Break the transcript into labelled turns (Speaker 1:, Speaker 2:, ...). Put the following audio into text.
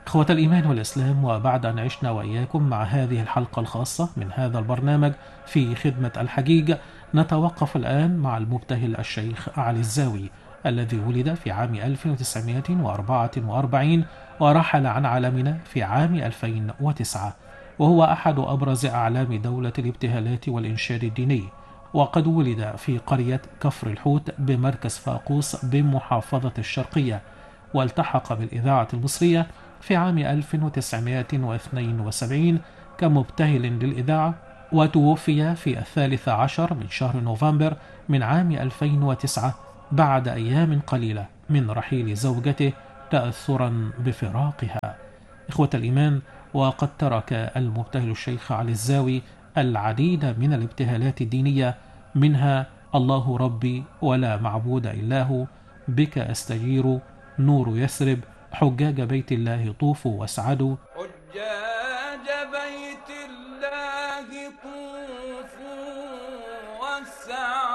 Speaker 1: إخوة الإيمان والإسلام، وبعد أن عشنا وإياكم مع هذه الحلقة الخاصة من هذا البرنامج في خدمة الحجيج، نتوقف الآن مع المبتهل الشيخ علي الزاوي، الذي ولد في عام 1944 ورحل عن عالمنا في عام 2009، وهو أحد أبرز أعلام دولة الابتهالات والإنشاد الديني. وقد ولد في قرية كفر الحوت بمركز فاقوس بمحافظة الشرقية، والتحق بالإذاعة المصرية في عام 1972 كمبتهل للإذاعة، وتوفي في 13 من شهر نوفمبر من عام 2009 بعد أيام قليلة من رحيل زوجته تأثرا بفراقها. إخوة الإيمان، وقد ترك المبتهل الشيخ علي الزاوي العديد من الابتهالات الدينية، منها الله ربي ولا معبود إلا هو، بك أستجير، نور يثرب، حجاج بيت الله طوفوا واسعدوا،
Speaker 2: حجاج بيت الله طوفوا واسعدوا